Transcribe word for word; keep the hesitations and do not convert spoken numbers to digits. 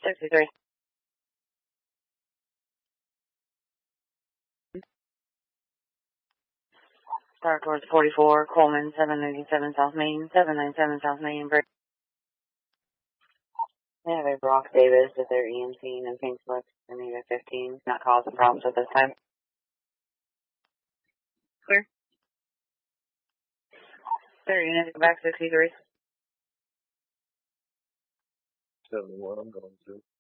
sixty-three. Start towards forty-four, Coleman, seven ninety-seven South Main, seven ninety-seven South Main, break. They have a Brock Davis at their E M C and pink slips, and they have fifteen, not causing problems at this time. Clear. Their unit, back sixty-three. seventy-one, I'm going to.